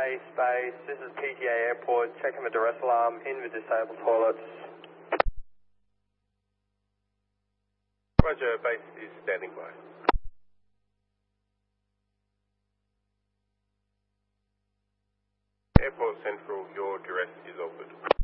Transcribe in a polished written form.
Base. This is PGA Airport. Checking the duress alarm in the disabled toilets. Roger, base is standing by. Airport Central, your duress is all good.